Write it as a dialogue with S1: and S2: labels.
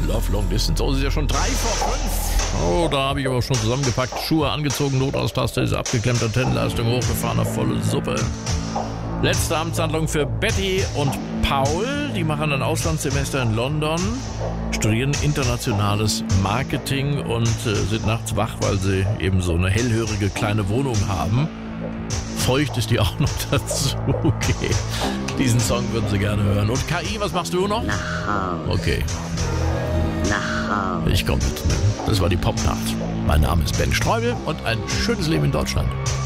S1: Love Long Distance. Oh, es ist ja schon 3 vor 5. Oh, da habe ich aber schon zusammengepackt. Schuhe angezogen, Notaustaste ist abgeklemmt, Antennenleistung hochgefahren auf volle Suppe. Letzte Amtshandlung für Betty und Paul. Die machen ein Auslandssemester in London, studieren internationales Marketing und sind nachts wach, weil sie eben so eine hellhörige kleine Wohnung haben. Feucht ist die auch noch dazu. Okay, diesen Song würden sie gerne hören. Und KI, was machst du noch?
S2: Nach Hause.
S1: Okay,
S2: Nach Hause.
S1: ich komme mit. Das war die Popnacht. Mein Name ist Ben Streubel und ein schönes Leben in Deutschland.